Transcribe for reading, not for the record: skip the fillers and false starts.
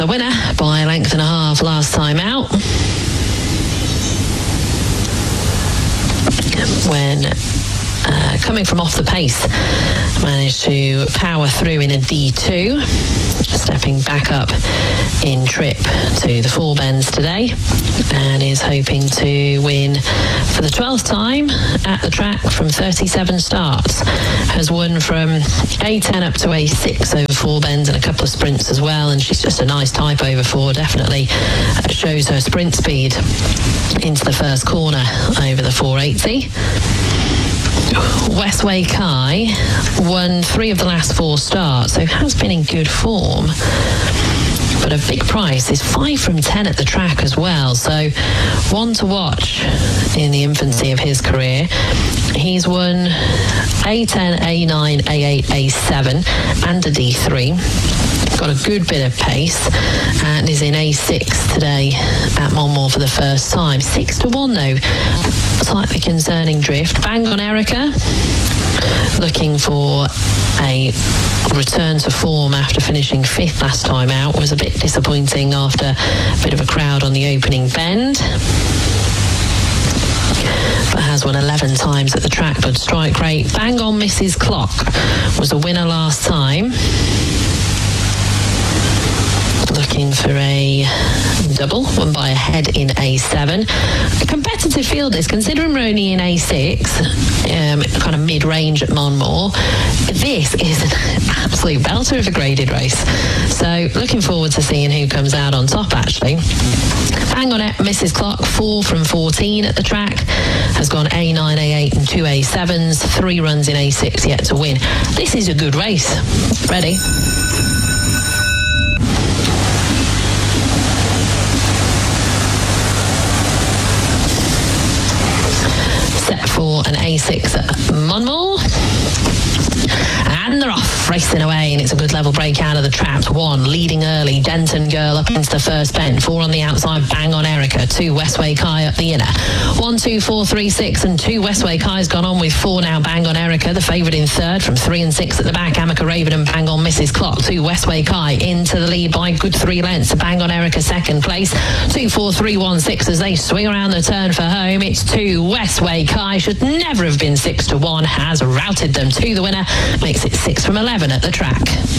The winner by a length and a half last time out. When coming from off the pace, managed to power through in a D2, stepping back up in trip to the Four Bends today, and is hoping to win for the 12th time at the track from 37 starts. Has won from A10 up to A6 over Four Bends and a couple of sprints as well, and she's just a nice type over four. Definitely shows her sprint speed into the first corner over the 480. Westway Kai won 3 of the last 4 starts, so has been in good form. But a big price is 5 from 10 at the track as well, so one to watch in the infancy of his career. He's won A10, A9, A8, A7 and a D3. Got a good bit of pace and is in A6 today at Monmore for the first time. 6 to 1 though, slightly concerning drift. Bang on Erica, looking for a return to form after finishing 5th last time out. Was a bit disappointing after a bit of a crowd on the opening bend, but has won 11 times at the track. Good strike rate. Bang on Mrs. Clock was a winner last time. Looking for a double, won by a head in A7. A competitive field is, considering we're only in A6, kind of mid-range at Monmore. This is an absolute belter of a graded race. So looking forward to seeing who comes out on top, actually. Hang on it, Mrs. Clock, 4 from 14 at the track. Has gone A9, A8 and 2 A7s. 3 runs in A6 yet to win. This is a good race. Ready? Set for an A6 at Monmore. And they're off, racing away, and it's a good level break out of the traps. 1 leading early, Denton Girl up into the first bend. 4 on the outside, Bang on Erica. 2 Westway Kai up the inner. 1, 2, 4, 3, 6 and 2 Westway Kai's gone on with 4 now. Bang on Erica, the favourite in third, from 3 and 6 at the back. Amica Raven and Bang on Mrs. Clock. 2 Westway Kai into the lead by good 3 lengths. Bang on Erica second place. 2, 4, 3, 1, 6 as they swing around the turn for home. It's 2 Westway Kai, should never have been 6 to 1, has routed them to the winner, makes it 6 from 11 at the track.